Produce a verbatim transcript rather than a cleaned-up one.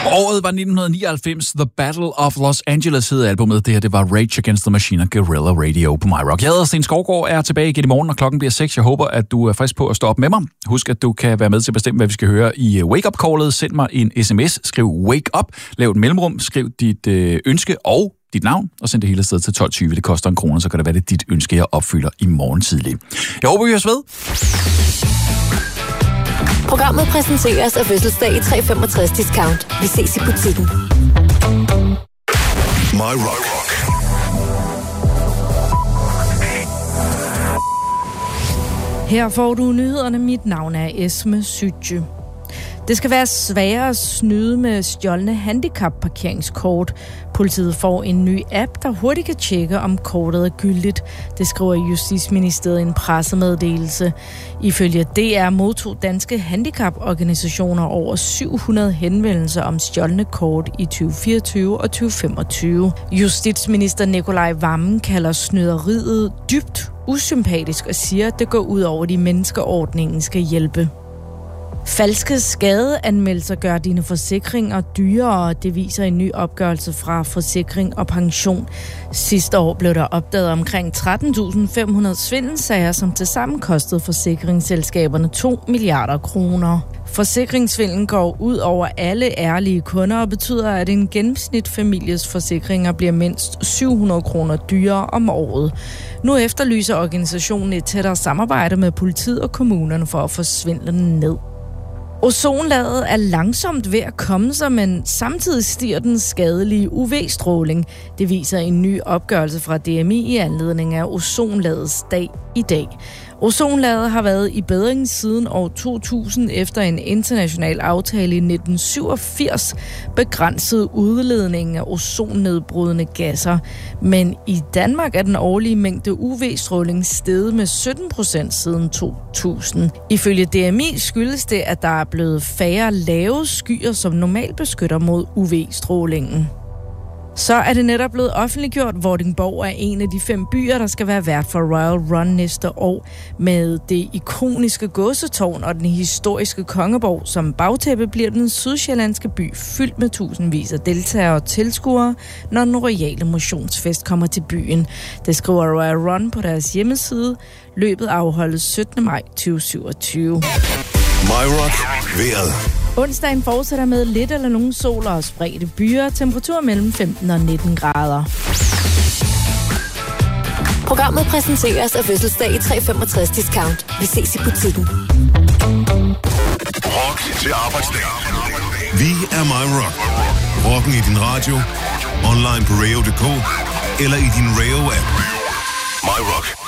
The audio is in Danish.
Året var nitten nioghalvfems. The Battle of Los Angeles hed albumet. Det her, det var Rage Against the Machine og Guerrilla Radio på My Rock. Jeg hedder Sten Skovgaard, er tilbage igen i morgen, og klokken bliver seks. Jeg håber, at du er frisk på at stå op med mig. Husk, at du kan være med til at bestemme, hvad vi skal høre i Wake Up Callet. Send mig en sms, skriv Wake Up, lav et mellemrum, skriv dit øh, ønske og dit navn, og send det hele sted til tolv tyve. Det koster en krone, så kan det være, det dit ønske, jeg opfylder i morgen tidlig. Jeg håber, vi høres ved. Programmet præsenteres af Fødselsdag i tre femogtres discount. Vi ses i butikken. My Rock. Her får du nyhederne. Mit navn er Esme Sytje. Det skal være sværere at snyde med stjålne handicapparkeringskort. Politiet får en ny app, der hurtigt kan tjekke, om kortet er gyldigt. Det skriver Justitsministeriet i en pressemeddelelse. Ifølge D R modtog danske handicaporganisationer over syv hundrede henvendelser om stjålne kort i tyve fireogtyve og tyve femogtyve. Justitsminister Nicolai Wammen kalder snyderiet dybt usympatisk og siger, at det går ud over de mennesker, ordningen skal hjælpe. Falske skadeanmeldelser gør dine forsikringer dyrere, det viser en ny opgørelse fra Forsikring og Pension. Sidste år blev der opdaget omkring tretten tusind fem hundrede svindelsager, som tilsammen kostede forsikringsselskaberne to milliarder kroner. Forsikringsvindelen går ud over alle ærlige kunder og betyder, at en gennemsnitfamilies forsikringer bliver mindst syv hundrede kroner dyrere om året. Nu efterlyser organisationen et tættere samarbejde med politiet og kommunerne for at få svindlen ned. Ozonlaget er langsomt ved at komme sig, men samtidig stiger den skadelige U V-stråling. Det viser en ny opgørelse fra D M I i anledning af ozonlagets dag i dag. Ozonlaget har været i bedring siden år to tusind efter en international aftale i nitten syvogfirs begrænsede udledningen af ozonnedbrydende gasser. Men i Danmark er den årlige mængde U V-stråling steget med sytten procent siden to tusind. Ifølge D M I skyldes det, at der er blevet færre lave skyer, som normalt beskytter mod U V-strålingen. Så er det netop blevet offentliggjort, hvor Vordingborg er en af de fem byer, der skal være vært for Royal Run næste år. Med det ikoniske gåsetårn og den historiske Kongeborg som bagtæppe bliver den sydsjællandske by fyldt med tusindvis af deltagere og tilskuere, når den royale motionsfest kommer til byen. Det skriver Royal Run på deres hjemmeside. Løbet afholdes syttende maj to tusind syvogtyve. My Rock. Vejret. Onsdagen fortsætter med lidt eller nogen sol og spredte byer. Temperatur mellem femten og nitten grader. Programmet præsenteres af Fødselsdag i tre femogtres discount. Vi ses i butikken. Rock til arbejdsdag. Vi er My Rock. Rocken i din radio, online på radio punktum d k eller i din Radio-app. My Rock.